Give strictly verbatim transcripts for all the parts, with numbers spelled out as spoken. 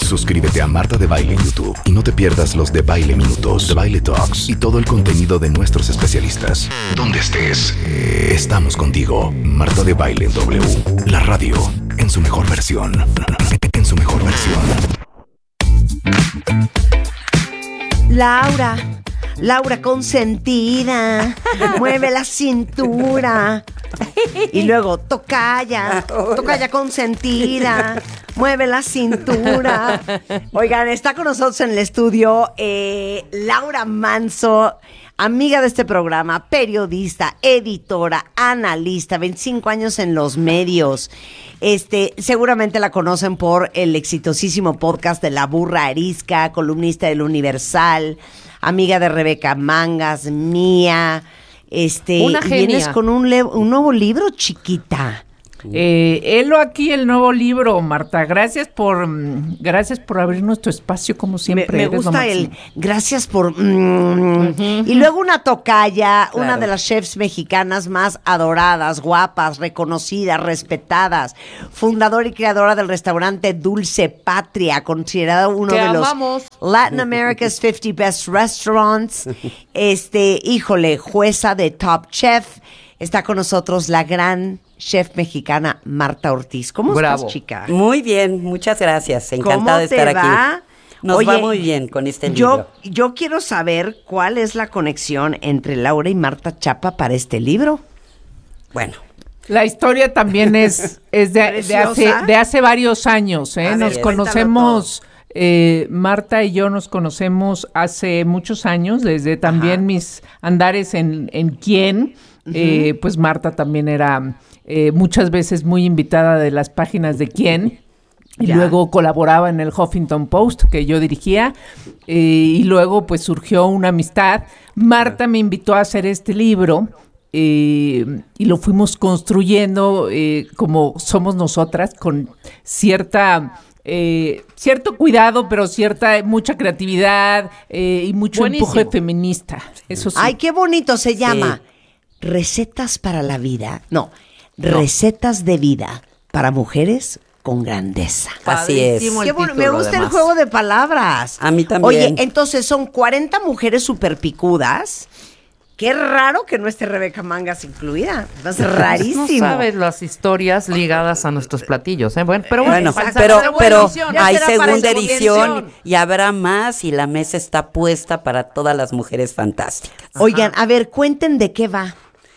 Suscríbete a Marta de Baile en YouTube y no te pierdas los de Baile Minutos, de Baile Talks y todo el contenido de nuestros especialistas. Donde estés, estamos contigo. Marta de Baile en W, la radio en su mejor versión. En su mejor versión. Laura, Laura consentida, mueve la cintura. Y luego, tocaya, tocaya consentida, mueve la cintura. Oigan, está con nosotros en el estudio eh, Laura Manso, amiga de este programa, periodista, editora, analista, veinticinco años en los medios. Este, seguramente la conocen por el exitosísimo podcast de La Burra Arisca, columnista del Universal, amiga de Rebeca Mangas, mía. Este, Una y genia. vienes con un, le- un nuevo libro, chiquita. Eh, helo aquí el nuevo libro, Marta. Gracias por mm, gracias por abrir nuestro espacio como siempre. Me, me Eres lo gusta el máximo. gracias por mm, y luego una tocaya, una Claro. de las chefs mexicanas más adoradas, guapas, reconocidas, respetadas, fundadora y creadora del restaurante Dulce Patria, considerado uno ¡Que de los amamos! Latin America's cincuenta Best Restaurants. Este, híjole, jueza de Top Chef. Está con nosotros la gran chef mexicana Marta Ortiz. ¿Cómo Bravo. estás, chica? Muy bien, muchas gracias. ¿Cómo Encantada de te estar va? aquí. Nos Oye, va muy bien con este yo, libro. yo quiero saber cuál es la conexión entre Laura y Marta Chapa para este libro. Bueno, La historia también es, es de, de, ¿Preciosa? hace, de hace varios años. ¿eh? A ver, Nos cuéntalo conocemos, eh, Marta y yo nos conocemos hace muchos años, desde también Ajá. mis andares en, en Quién. Eh, pues Marta también era eh, muchas veces muy invitada de las páginas de Quién. Y Ya. luego colaboraba en el Huffington Post que yo dirigía, eh, y luego pues surgió una amistad. Marta me invitó a hacer este libro, eh, y lo fuimos construyendo eh, como somos nosotras, con cierta eh, cierto cuidado, pero cierta mucha creatividad eh, y mucho Buenísimo. empuje feminista. Eso sí. Ay, qué bonito se llama. Recetas para la vida. No, recetas de vida para mujeres con grandeza. así es. Padrísimo el Qué bueno, me título, gusta el además. juego de palabras. A mí también. Oye, entonces son cuarenta mujeres super picudas. Qué raro que no esté Rebeca Mangas incluida. Es rarísimo. No sabes las historias ligadas a nuestros platillos, ¿eh? Bueno, pero bueno, Bueno, para pero, esa buena pero edición. Ya hay será para segunda segunda edición edición. y habrá más y la mesa está puesta para todas las mujeres fantásticas. Oigan, a ver, cuenten de qué va.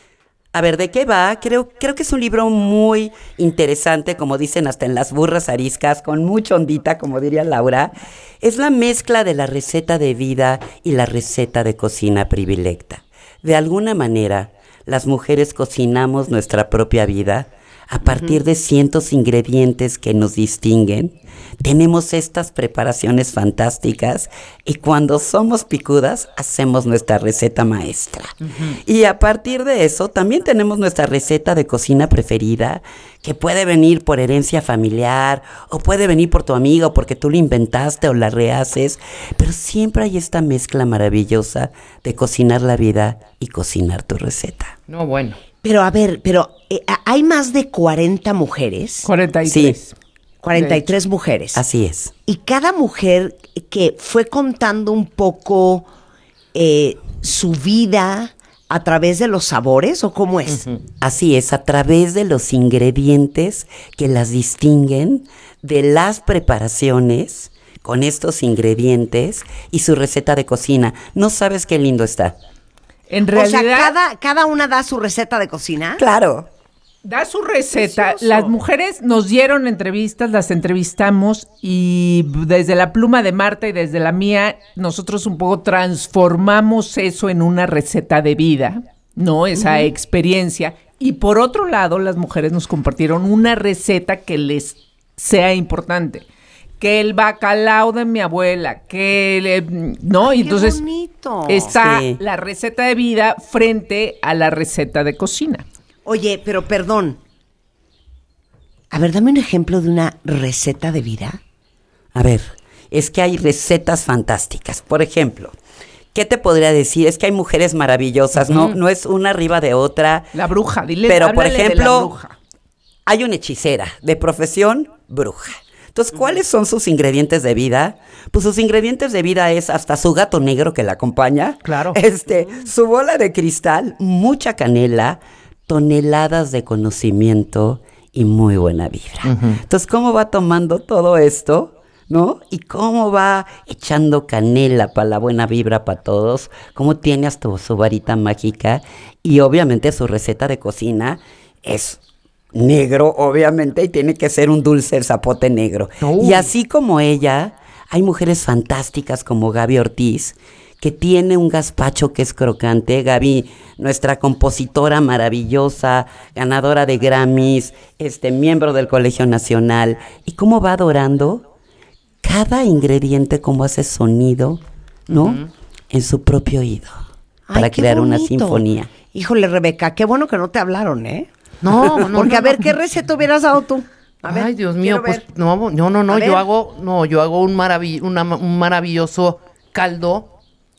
A ver, ¿de qué va? Creo, creo que es un libro muy interesante, como dicen hasta en Las Burras Ariscas, con mucha ondita, como diría Laura. Es la mezcla de la receta de vida y la receta de cocina privilecta. De alguna manera, las mujeres cocinamos nuestra propia vida a partir de cientos ingredientes que nos distinguen. Tenemos estas preparaciones fantásticas y cuando somos picudas hacemos nuestra receta maestra. Y a partir de eso también tenemos nuestra receta de cocina preferida, que puede venir por herencia familiar o puede venir por tu amigo porque tú la inventaste o la rehaces, pero siempre hay esta mezcla maravillosa de cocinar la vida y cocinar tu receta. No, bueno. Pero a ver, pero eh, hay más de cuarenta mujeres. cuarenta y tres. Sí. cuarenta y tres mujeres. Así es. Y cada mujer que fue contando un poco eh, su vida a través de los sabores, ¿o cómo es? Así es, a través de los ingredientes que las distinguen, de las preparaciones con estos ingredientes y su receta de cocina. No sabes qué lindo está. En O realidad, sea, cada, cada una da su receta de cocina. Claro. da su receta. Precioso. Las mujeres nos dieron entrevistas, las entrevistamos y desde la pluma de Marta y desde la mía, nosotros un poco transformamos eso en una receta de vida, ¿no? Esa uh-huh. experiencia. Y por otro lado, las mujeres nos compartieron una receta que les sea importante. Que el bacalao de mi abuela, que le, no, Ay, y entonces qué bonito. está Sí. la receta de vida frente a la receta de cocina. Oye, pero perdón. A ver, dame un ejemplo de una receta de vida. A ver, es que hay recetas fantásticas. Por ejemplo, ¿qué te podría decir? Es que hay mujeres maravillosas, uh-huh. ¿no? No es una arriba de otra. La bruja, dile. Pero, por háblale de la ejemplo, bruja. hay una hechicera de profesión bruja. Entonces, ¿cuáles son sus ingredientes de vida? Pues sus ingredientes de vida es hasta su gato negro que la acompaña. Claro. Este, su bola de cristal, mucha canela, toneladas de conocimiento y muy buena vibra. Uh-huh. Entonces, ¿cómo va tomando todo esto? ¿No? Y cómo va echando canela para la buena vibra para todos, cómo tiene hasta su varita mágica y obviamente su receta de cocina es negro, obviamente, y tiene que ser un dulce el zapote negro. Uy. Y así como ella, hay mujeres fantásticas como Gaby Ortiz, que tiene un gazpacho que es crocante. Gaby, nuestra compositora maravillosa, ganadora de Grammys, este, miembro del Colegio Nacional, y cómo va adorando cada ingrediente, cómo hace sonido, ¿no? Uh-huh. En su propio oído. Ay, para crear bonito. Una sinfonía. Híjole, Rebeca, qué bueno que no te hablaron, ¿eh? No, no. Porque no, a ver, no. ¿qué receta hubieras dado tú? A Ay, ver, Dios mío, pues ver. no, no, no, no, yo hago, no, yo hago un, marav- una, un maravilloso caldo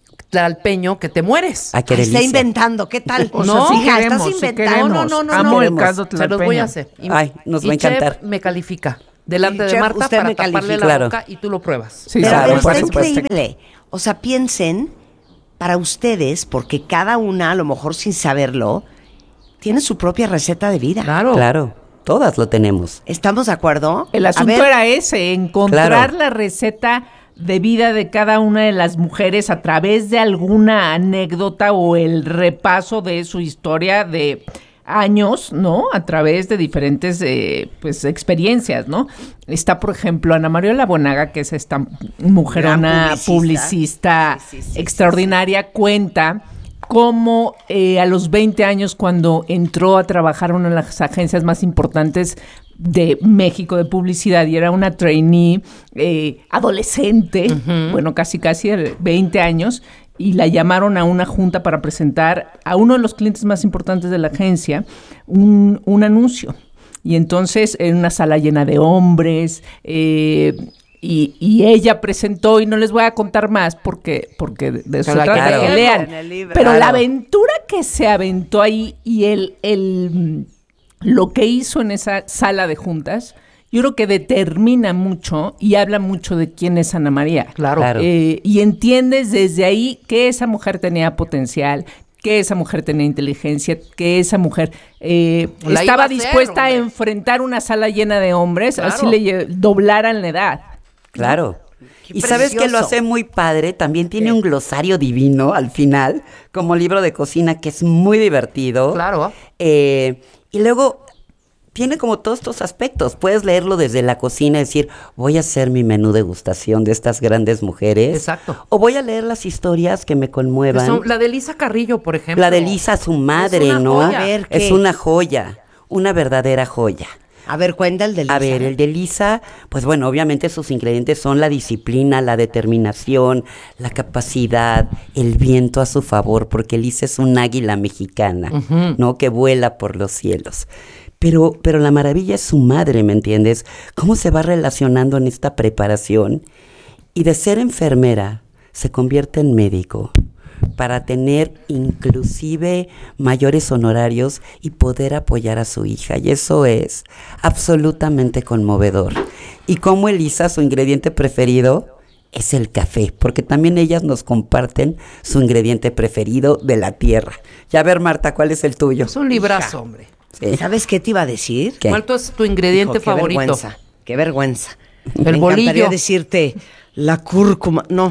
tlalpeño que te mueres. Ah, qué Ay, delicia. está inventando, ¿qué tal? O no, sea, sí hija, queremos, estás sí inventando. queremos. No, no, no, Amo no. el caldo Se los voy a tlalpeño. hacer. Y, Ay, nos va a y Chef encantar. me califica delante Y de Chef, Marta usted para me taparle califica. la Claro. boca y tú lo pruebas. Sí, Pero, claro, pero por está supuesto. increíble. O sea, piensen, para ustedes, porque cada una, a lo mejor sin saberlo, tiene su propia receta de vida. Claro. Claro, todas lo tenemos. ¿Estamos de acuerdo? El A asunto ver, era ese, encontrar Claro. la receta de vida de cada una de las mujeres a través de alguna anécdota o el repaso de su historia de años, ¿no? A través de diferentes eh, pues experiencias, ¿no? Está, por ejemplo, Ana Mariola Bonaga, que es esta mujerona Gran publicista. publicista, Sí, sí, sí, extraordinaria, sí, sí. Cuenta cómo eh, a los veinte años, cuando entró a trabajar en una de las agencias más importantes de México de publicidad, y era una trainee eh, adolescente, uh-huh. bueno, casi casi de veinte años, y la llamaron a una junta para presentar a uno de los clientes más importantes de la agencia un, un anuncio. Y entonces, en una sala llena de hombres, eh, Y, y ella presentó, y no les voy a contar más porque, porque de eso se trata, claro. que lean. Pero Claro. la aventura que se aventó ahí y el, el lo que hizo en esa sala de juntas, yo creo que determina mucho y habla mucho de quién es Ana María. Claro. Claro. Eh, y entiendes desde ahí que esa mujer tenía potencial, que esa mujer tenía inteligencia, que esa mujer eh, La iba a estaba hacer, dispuesta hombre. a enfrentar una sala llena de hombres, Claro. así le lle- doblaran la edad. Claro. Qué Y sabes que lo precioso. hace muy padre, también tiene ¿Qué? un glosario divino al final, como libro de cocina, que es muy divertido. Claro. Eh, y luego tiene como todos estos aspectos. Puedes leerlo desde la cocina y decir, voy a hacer mi menú degustación de estas grandes mujeres. Exacto. O voy a leer las historias que me conmuevan. Son- la de Lisa Carrillo, por ejemplo. La de Lisa, su madre, Es una ¿no? joya. A ver, Es ¿qué? una joya, una verdadera joya. A ver, cuenta el de Lisa. A ver, el de Lisa, pues bueno, obviamente sus ingredientes son la disciplina, la determinación, la capacidad, el viento a su favor, porque Lisa es un águila mexicana, Ujú. ¿no? Que vuela por los cielos. Pero, pero la maravilla es su madre, ¿me entiendes? Cómo se va relacionando en esta preparación. Y de ser enfermera, se convierte en médico para tener inclusive mayores honorarios y poder apoyar a su hija. Y eso es absolutamente conmovedor. Y como Elisa, su ingrediente preferido es el café, porque también ellas nos comparten su ingrediente preferido de la tierra. Ya a ver, Marta, ¿cuál es el tuyo? Es un librazo, hombre. Sí. ¿Sabes qué te iba a decir? ¿Qué? ¿Cuál es tu ingrediente Hijo, favorito? Qué vergüenza, qué vergüenza. El Me encantaría bolillo. decirte la cúrcuma. No.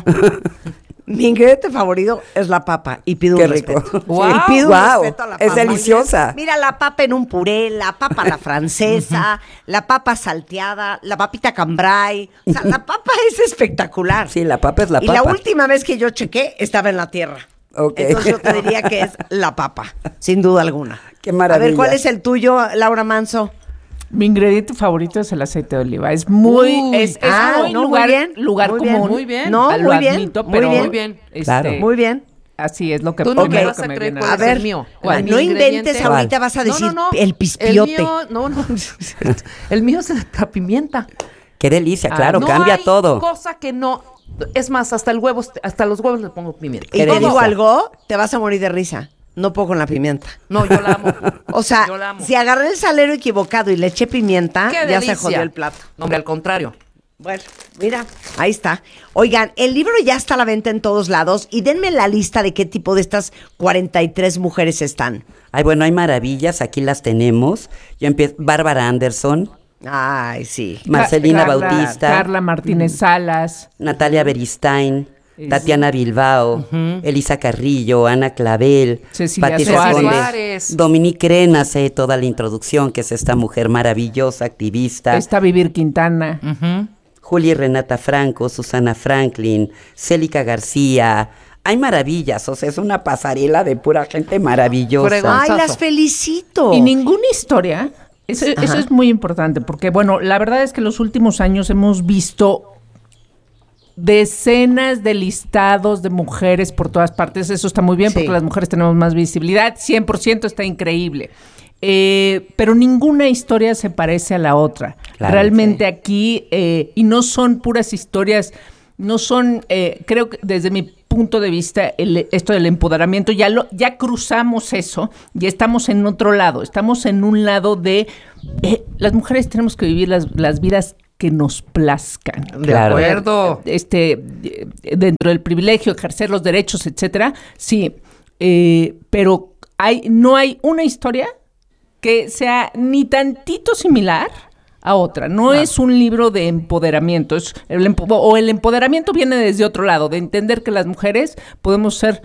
Mi ingrediente favorito es la papa y pido Qué un rico. respeto. Guau. Y pido Guau, un respeto a la es papa. deliciosa. Mira, la papa en un puré, la papa a la francesa, la papa salteada, la papita cambray. O sea, la papa es espectacular. Sí, la papa es la y papa. la última vez que yo chequé estaba en la tierra. Ok. Entonces yo te diría que es la papa, sin duda alguna. Qué maravilla. A ver, ¿cuál es el tuyo, Laura Manso? Mi ingrediente favorito es el aceite de oliva. Es muy, Uy, es, es ah, muy no, muy lugar, bien, lugar muy bien, común. muy bien. No, Ah, lo muy bien, admito, muy pero bien. Muy bien. este, Claro. Muy bien. Así es lo que Tú no Ok. me primero vas que a me creer viene cuál a es A ver, el mío. no ¿Cuál? Mi inventes, ingrediente- ahorita vas a decir No, no, no. el pispiote. El mío, no, no. El mío es la pimienta. Qué delicia, claro, no cambia hay todo. cosa que no. Es más, hasta el huevo, hasta los huevos le pongo pimienta. Y te delicia. digo algo, te vas a morir de risa. No puedo con la pimienta. No, yo la amo. O sea, Yo la amo. si agarré el salero equivocado y le eché pimienta, ¡Qué ya delicia! se jodió el plato. No, hombre, al contrario. Bueno, mira, ahí está. Oigan, el libro ya está a la venta en todos lados y denme la lista de qué tipo de estas cuarenta y tres mujeres están. Ay, bueno, hay maravillas, aquí las tenemos. Yo empiezo, Bárbara Anderson, Ay, sí. Marcelina Carla- Bautista, Carla Martínez Salas. Natalia Beristain, Es- Tatiana Bilbao, Elisa Carrillo, Ana Clavel, Cecilia Patricia Suárez. Conde, Suárez. Dominique Ren hace toda la introducción, que es esta mujer maravillosa, activista. Está Vivir Quintana. Ujú. Juli Renata Franco, Susana Franklin, Célica García. Hay maravillas, o sea, es una pasarela de pura gente maravillosa. Fregón. Ay, Gonzazo. las felicito. Y ninguna historia. Eso, eso Ajá. es muy importante porque, bueno, la verdad es que en los últimos años hemos visto decenas de listados de mujeres por todas partes. Eso está muy bien Sí. porque las mujeres tenemos más visibilidad. cien por ciento está increíble. Eh, pero ninguna historia se parece a la otra. Claro, Realmente aquí, eh, y no son puras historias, no son, eh, creo que desde mi punto de vista, el- esto del empoderamiento, ya lo, ya cruzamos eso, ya estamos en otro lado, estamos en un lado de, eh, las mujeres tenemos que vivir las, las vidas que nos plazcan. De Claro. acuerdo. Este, eh, dentro del privilegio, ejercer los derechos, etcétera, sí, eh, pero hay, no hay una historia que sea ni tantito similar a otra. No es un libro de empoderamiento, es el empo- o el empoderamiento viene desde otro lado, de entender que las mujeres podemos ser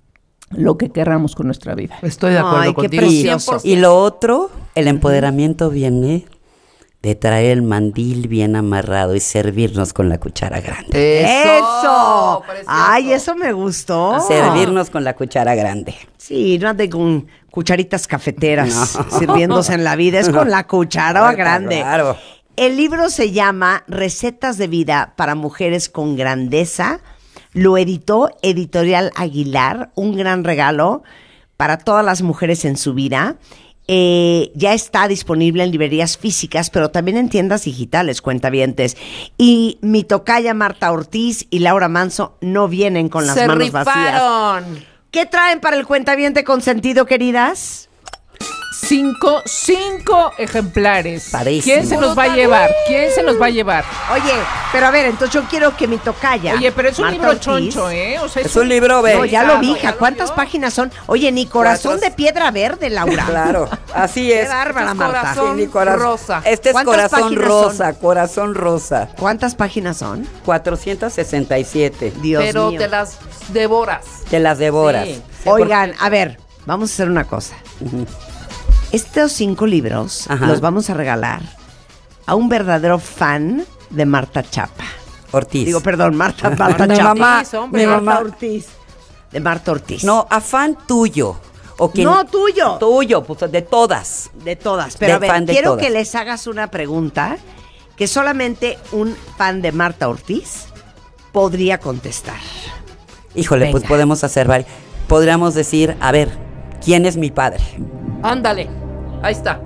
lo que querramos con nuestra vida. Estoy de Ay, acuerdo qué contigo. precioso. Y lo otro, el empoderamiento viene de traer el mandil bien amarrado y servirnos con la cuchara grande. ¡Eso! Precioso. Ay, eso me gustó. Servirnos con la cuchara grande. Sí, no ande con cucharitas cafeteras sirviéndose en la vida, es con la cuchara Claro, grande. claro. El libro se llama Recetas de vida para mujeres con grandeza. Lo editó Editorial Aguilar, un gran regalo para todas las mujeres en su vida. Eh, ya está disponible en librerías físicas, pero también en tiendas digitales, cuentavientes. Y mi tocaya Marta Ortiz y Laura Manso no vienen con las Se manos vacías. rifaron. ¿Qué traen para el cuentaviente consentido, queridas? Cinco, cinco ejemplares. Padrísimo. ¿Quién se los va a llevar? ¿Quién se los va a llevar? Oye, pero a ver, entonces yo quiero que mi tocaya. Oye, pero es un Marta libro Ortiz, choncho, ¿eh? O sea, Es un libro, ve. No, ya lo vi, Ya hija. lo ¿Cuántas vio. páginas son? Oye, ni corazón Cuatro. de piedra verde, Laura. Claro, así Qué es. bárbara, Este es Marta. corazón Sí, mi corazón. rosa. Este es ¿Cuántas corazón páginas rosa, corazón rosa. ¿Cuántas páginas son? cuatrocientos sesenta y siete. Dios Pero mío. te las devoras. Te las devoras. Sí. Oigan, a ver, vamos a hacer una cosa. Estos cinco libros Ajá. los vamos a regalar a un verdadero fan de Marta Chapa. Ortiz. Digo, perdón, Marta, Marta mi Chapa. mamá, Ortiz, hombre. mi Marta mamá. Ortiz. De Marta Ortiz. No, afán tuyo. O que No, tuyo. Tuyo, pues de todas. De todas. Pero De a ver, fan de quiero todas. que les hagas una pregunta que solamente un fan de Marta Ortiz podría contestar. Híjole, Venga. pues podemos hacer varios. Podríamos decir, a ver, ¿quién es mi padre? Ándale. Ahí está.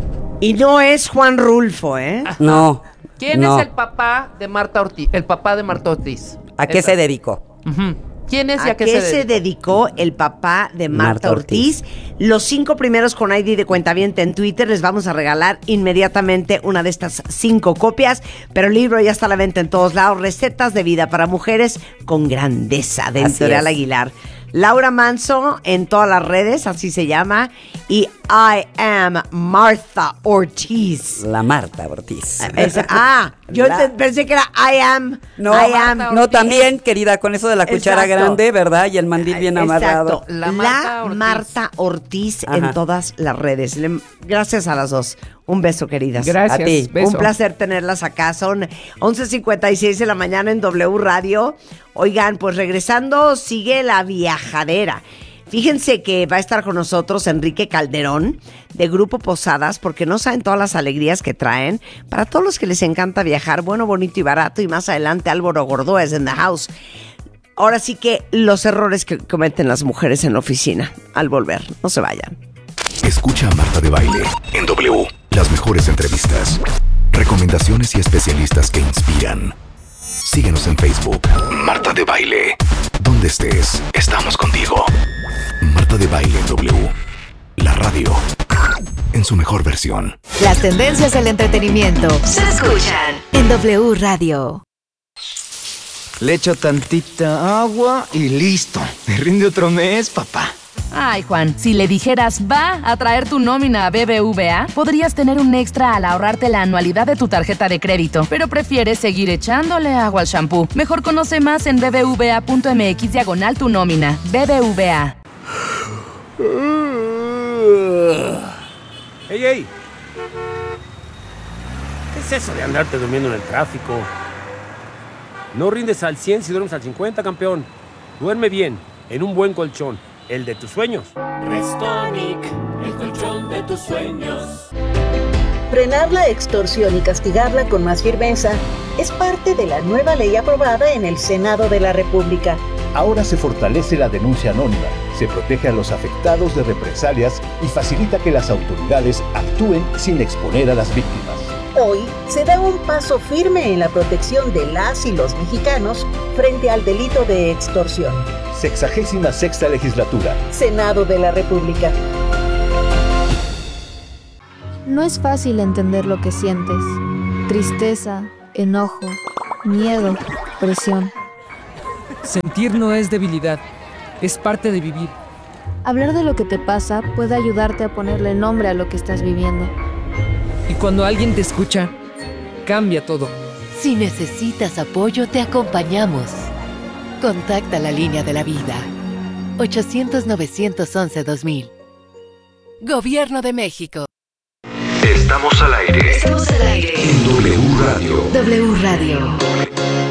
Y no es Juan Rulfo, ¿eh? No. ¿Quién no. es el papá de Marta Ortiz? El papá de Marta Ortiz. ¿A qué Esa. se dedicó? Ujú. ¿Quién es y ¿A a qué, qué se, se dedicó? dedicó el papá de Marta, Marta Ortiz? Ortiz. Los cinco primeros con I D de cuentaviente en Twitter les vamos a regalar inmediatamente una de estas cinco copias, pero el libro ya está a la venta en todos lados. Recetas de vida para mujeres con grandeza de Así Editorial es. Aguilar. Laura Manso en todas las redes, así se llama, y I am Martha Ortiz. La Marta Ortiz. Es- ah, yo La- te- pensé que era I am, No, I am. Marta no, Ortiz. también, querida, con eso de la cuchara Exacto. grande, ¿verdad? Y el mandil bien amarrado. Exacto. La, La Marta Ortiz. Marta Ortiz en Ajá. todas las redes. Le- gracias a las dos. Un beso, queridas. Gracias. A ti. beso. Un placer tenerlas acá. Son once cincuenta y seis de la mañana en W Radio. Oigan, pues regresando, sigue la viajadera. Fíjense que va a estar con nosotros Enrique Calderón de Grupo Posadas, porque no saben todas las alegrías que traen. Para todos los que les encanta viajar, bueno, bonito y barato. Y más adelante Álvaro Gordoes en the house. Ahora sí que los errores que cometen las mujeres en la oficina al volver. No se vayan. Escucha a Marta de Baile en W. Las mejores entrevistas, recomendaciones y especialistas que inspiran. Síguenos en Facebook. Marta de Baile. Donde estés, estamos contigo. Marta de Baile en W. La radio. en su mejor versión. Las tendencias del entretenimiento se escuchan en W Radio. Le echo tantita agua y listo. Me rinde otro mes, papá. Ay, Juan, si le dijeras va a traer tu nómina a B B V A, podrías tener un extra al ahorrarte la anualidad de tu tarjeta de crédito, pero prefieres seguir echándole agua al shampoo. Mejor conoce más en bbva.mx diagonal tu nómina. B B V A. ¡Ey, ey! ¿Qué es eso de andarte durmiendo en el tráfico? No rindes al cien si duermes al cincuenta, campeón. Duerme bien, en un buen colchón, el de tus sueños. Restonic, el colchón de tus sueños. Frenar la extorsión y castigarla con más firmeza es parte de la nueva ley aprobada en el Senado de la República. Ahora se fortalece la denuncia anónima, se protege a los afectados de represalias y facilita que las autoridades actúen sin exponer a las víctimas. Hoy se da un paso firme en la protección de las y los mexicanos frente al delito de extorsión. Sexagésima sexta legislatura. Senado de la República. No es fácil entender lo que sientes. Tristeza, enojo, miedo, presión. Sentir no es debilidad, es parte de vivir. Hablar de lo que te pasa puede ayudarte a ponerle nombre a lo que estás viviendo. Y cuando alguien te escucha, cambia todo. Si necesitas apoyo, te acompañamos. Contacta la línea de la vida. ochocientos, novecientos once, dos mil. Gobierno de México. Estamos al aire. Estamos al aire. En W Radio. W Radio.